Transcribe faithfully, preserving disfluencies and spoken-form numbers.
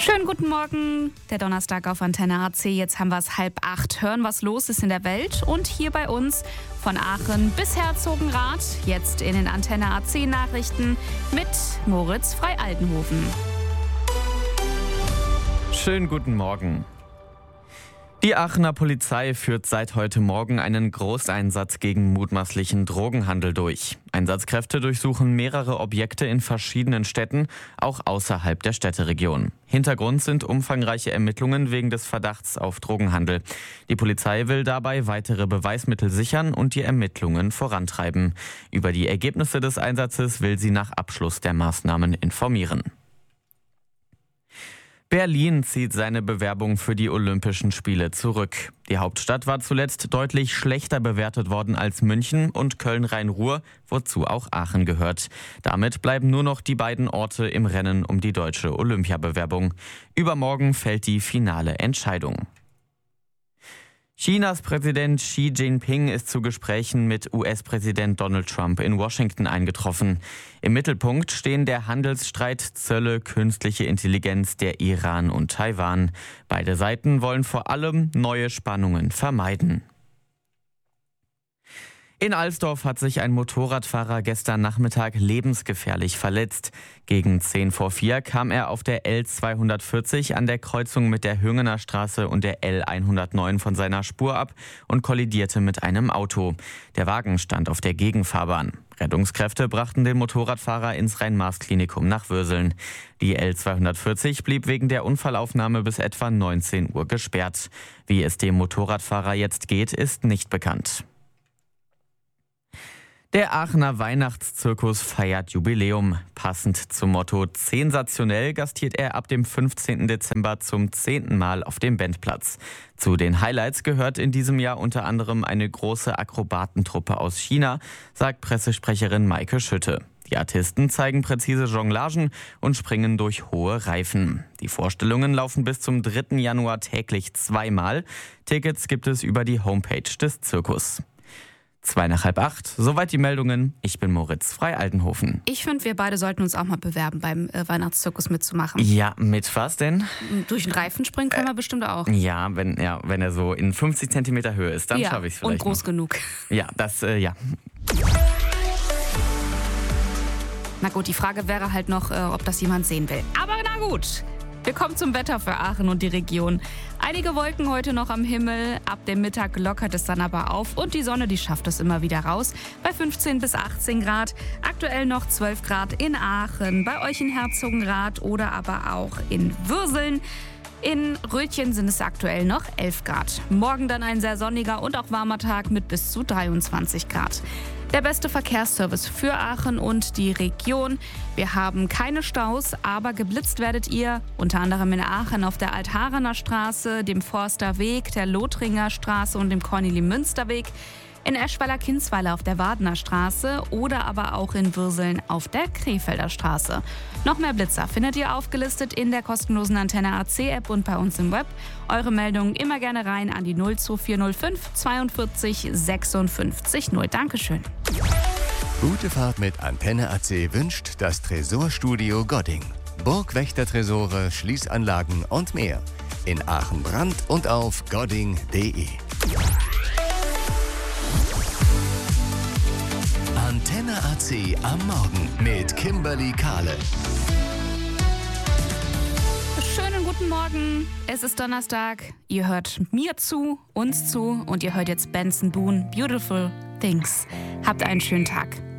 Schönen guten Morgen, der Donnerstag auf Antenne A C. Jetzt haben wir es halb acht. Hören, was los ist in der Welt. Und hier bei uns von Aachen bis Herzogenrath. Jetzt in den Antenne A C Nachrichten mit Moritz Frei-Altenhofen. Schönen guten Morgen. Die Aachener Polizei führt seit heute Morgen einen Großeinsatz gegen mutmaßlichen Drogenhandel durch. Einsatzkräfte durchsuchen mehrere Objekte in verschiedenen Städten, auch außerhalb der Städteregion. Hintergrund sind umfangreiche Ermittlungen wegen des Verdachts auf Drogenhandel. Die Polizei will dabei weitere Beweismittel sichern und die Ermittlungen vorantreiben. Über die Ergebnisse des Einsatzes will sie nach Abschluss der Maßnahmen informieren. Berlin zieht seine Bewerbung für die Olympischen Spiele zurück. Die Hauptstadt war zuletzt deutlich schlechter bewertet worden als München und Köln-Rhein-Ruhr, wozu auch Aachen gehört. Damit bleiben nur noch die beiden Orte im Rennen um die deutsche Olympiabewerbung. Übermorgen fällt die finale Entscheidung. Chinas Präsident Xi Jinping ist zu Gesprächen mit U S-Präsident Donald Trump in Washington eingetroffen. Im Mittelpunkt stehen der Handelsstreit, Zölle, künstliche Intelligenz, der Iran und Taiwan. Beide Seiten wollen vor allem neue Spannungen vermeiden. In Alsdorf hat sich ein Motorradfahrer gestern Nachmittag lebensgefährlich verletzt. Gegen zehn vor vier kam er auf der L zweihundertvierzig an der Kreuzung mit der Hüngener Straße und der L hundertneun von seiner Spur ab und kollidierte mit einem Auto. Der Wagen stand auf der Gegenfahrbahn. Rettungskräfte brachten den Motorradfahrer ins Rhein-Maas-Klinikum nach Würseln. Die L zweihundertvierzig blieb wegen der Unfallaufnahme bis etwa neunzehn Uhr gesperrt. Wie es dem Motorradfahrer jetzt geht, ist nicht bekannt. Der Aachener Weihnachtszirkus feiert Jubiläum. Passend zum Motto Sensationell gastiert er ab dem fünfzehnten Dezember zum zehnten Mal auf dem Bendplatz. Zu den Highlights gehört in diesem Jahr unter anderem eine große Akrobatentruppe aus China, sagt Pressesprecherin Maike Schütte. Die Artisten zeigen präzise Jonglagen und springen durch hohe Reifen. Die Vorstellungen laufen bis zum dritten Januar täglich zweimal. Tickets gibt es über die Homepage des Zirkus. Zwei nach halb acht, soweit die Meldungen. Ich bin Moritz Frei-Altenhofen. Ich finde, wir beide sollten uns auch mal bewerben, beim äh, Weihnachtszirkus mitzumachen. Ja, mit was denn? Durch den Reifen springen können wir bestimmt auch. Ja, wenn, ja, wenn er so in fünfzig Zentimeter Höhe ist, dann ja, schaffe ich es vielleicht. Und groß noch. genug. Ja, das, äh, ja. Na gut, die Frage wäre halt noch, äh, ob das jemand sehen will. Aber na gut. Wir kommen zum Wetter für Aachen und die Region. Einige Wolken heute noch am Himmel. Ab dem Mittag lockert es dann aber auf und die Sonne, die schafft es immer wieder raus. Bei fünfzehn bis achtzehn Grad. Aktuell noch zwölf Grad in Aachen, bei euch in Herzogenrath oder aber auch in Würseln. In Rötchen sind es aktuell noch elf Grad. Morgen dann ein sehr sonniger und auch warmer Tag mit bis zu dreiundzwanzig Grad. Der beste Verkehrsservice für Aachen und die Region. Wir haben keine Staus, aber geblitzt werdet ihr unter anderem in Aachen auf der Altharener Straße, dem Forster Weg, der Lothringer Straße und dem Cornelie-Münster-Weg. In Eschweiler-Kinzweiler auf der Wadener Straße oder aber auch in Würseln auf der Krefelder Straße. Noch mehr Blitzer findet ihr aufgelistet in der kostenlosen Antenne A C App und bei uns im Web. Eure Meldungen immer gerne rein an die null zwei vier null fünf zweiundvierzig sechsundfünfzig null. Dankeschön. Gute Fahrt mit Antenne A C wünscht das Tresorstudio Godding. Burgwächter-Tresore, Schließanlagen und mehr. In Aachen-Brand und auf godding punkt de. Antenne A C am Morgen mit Kimberly Kahle. Schönen guten Morgen. Es ist Donnerstag. Ihr hört mir zu, uns zu und ihr hört jetzt Benson Boone, Beautiful Things. Habt einen schönen Tag.